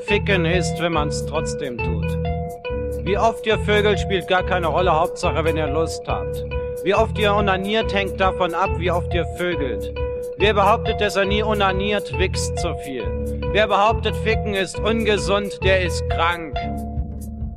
Ficken ist, wenn man's trotzdem tut. Wie oft ihr vögelt, spielt gar keine Rolle, Hauptsache, wenn ihr Lust habt. Wie oft ihr onaniert, hängt davon ab, wie oft ihr vögelt. Wer behauptet, dass er nie onaniert, wichst zu viel. Wer behauptet, Ficken ist ungesund, der ist krank.